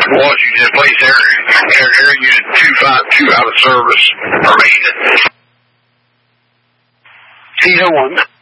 Washington Police Area Unit 252 out of service for maintenance. 801.